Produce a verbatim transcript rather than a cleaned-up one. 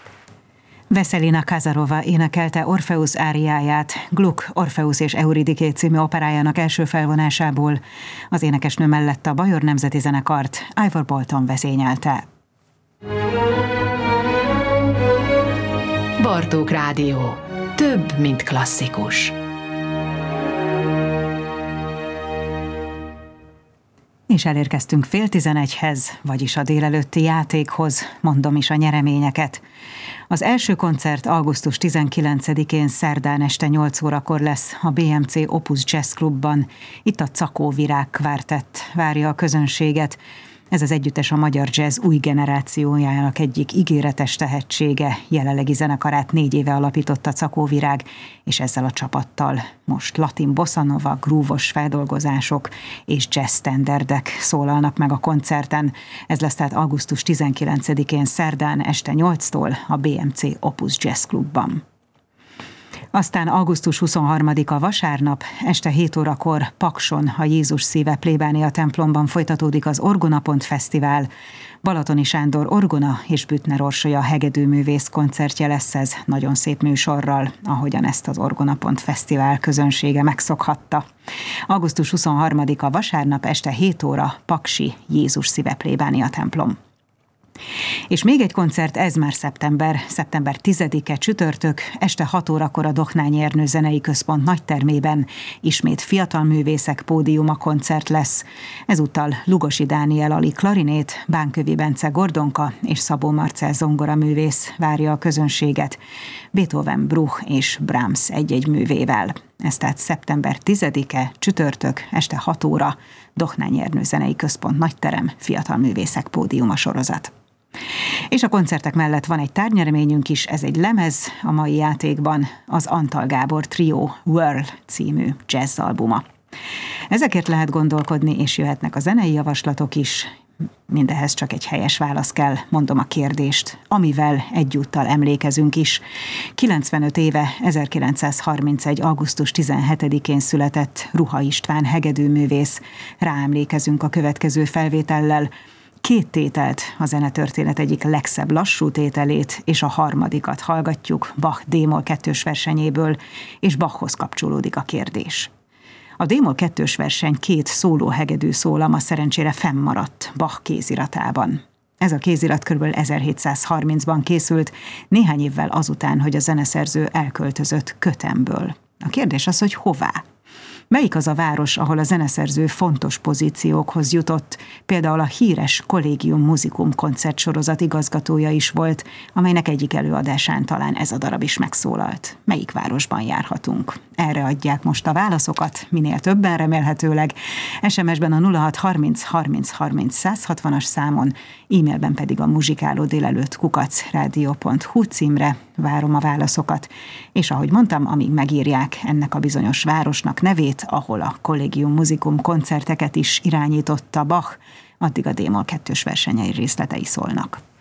Veselina Kazarova énekelte Orpheus áriáját Gluck, Orpheus és Euridiké című operájának első felvonásából. Az énekesnő mellett a Bajor Nemzeti Zenekart Ivor Bolton vezényelte. Bartók Rádió. Több, mint klasszikus. És elérkeztünk fél tizenegyhez, vagyis a délelőtti játékhoz, mondom is a nyereményeket. Az első koncert augusztus tizenkilencedikén szerdán este nyolc órakor lesz a bé em cé Opus Jazz Klubban. Itt a Cakó Virág Kvártett várja a közönséget. Ez az együttes a magyar jazz új generációjának egyik ígéretes tehetsége. Jelenlegi zenekarát négy éve alapította Cakó Virág, és ezzel a csapattal most latin bossa nova, grúvos feldolgozások és jazz standardek szólalnak meg a koncerten. Ez lesz tehát augusztus tizenkilencedikén szerdán este nyolctól a bé em cé Opus Jazz Klubban. Aztán augusztus huszonharmadika vasárnap este hét órakor Pakson, a Jézus Szíve plébánia templomban folytatódik az Orgonapont Fesztivál. Balatoni Sándor orgona és Büttner Orsolya hegedűművész koncertje lesz ez, nagyon szép műsorral, ahogyan ezt az Orgonapont Fesztivál közönsége megszokhatta. augusztus huszonharmadika vasárnap este hét óra Paksi, Jézus Szíve plébánia templom. És még egy koncert, ez már szeptember, szeptember tizedike csütörtök, este hat órakor a Dohnányi Ernő Zenei Központ nagytermében ismét fiatal művészek pódiuma koncert lesz. Ezúttal Lugosi Dániel Ali klarinét, Bánkövi Bence gordonka és Szabó Marcell zongoraművész várja a közönséget, Beethoven, Bruch és Brahms egy-egy művével. Ez tehát szeptember tizedike, csütörtök, este hat óra, Dohnányi Ernő Zenei Központ nagyterem, fiatal művészek pódiuma sorozat. És a koncertek mellett van egy tárgynereményünk is, ez egy lemez a mai játékban, az Antal Gábor Trio Whirl című jazzalbuma. Ezekért lehet gondolkodni, és jöhetnek a zenei javaslatok is. Mindehhez csak egy helyes válasz kell, mondom a kérdést, amivel egyúttal emlékezünk is. kilencvenöt éve, ezerkilencszázharmincegy. augusztus tizenhetedikén született Ruha István hegedűművész. Ráemlékezünk a következő felvétellel. Két tételt, a zenetörténet egyik legszebb lassú tételét, és a harmadikat hallgatjuk Bach D-moll kettős versenyéből, és Bachhoz kapcsolódik a kérdés. A D-moll kettős verseny két szóló hegedű szólama szerencsére fennmaradt Bach kéziratában. Ez a kézirat kb. ezerhétszázharmincban készült, néhány évvel azután, hogy a zeneszerző elköltözött Köthenből. A kérdés az, hogy hová? Melyik az a város, ahol a zeneszerző fontos pozíciókhoz jutott, például a híres Collegium Musicum koncertsorozat igazgatója is volt, amelynek egyik előadásán talán ez a darab is megszólalt. Melyik városban járhatunk? Erre adják most a válaszokat, minél többen remélhetőleg. es em es-ben a nulla hat harminc harminc harminc száz hatvanas számon, e-mailben pedig a muzsikáló délelőtt kukac rádió pont hu címre várom a válaszokat. És ahogy mondtam, amíg megírják ennek a bizonyos városnak nevét, ahol a Collegium Musicum koncerteket is irányította Bach, addig a D-moll kettős versenyei részletei szólnak.